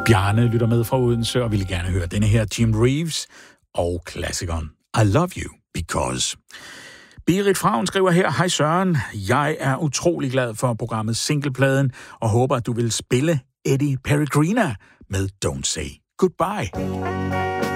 Bjarne lytter med fra Odense og ville gerne høre denne her Jim Reeves og klassikeren I Love You Because. Berit Frauen skriver her: Hej Søren, jeg er utrolig glad for programmet Singlepladen og håber, at du vil spille Eddie Peregrina med Don't Say Goodbye.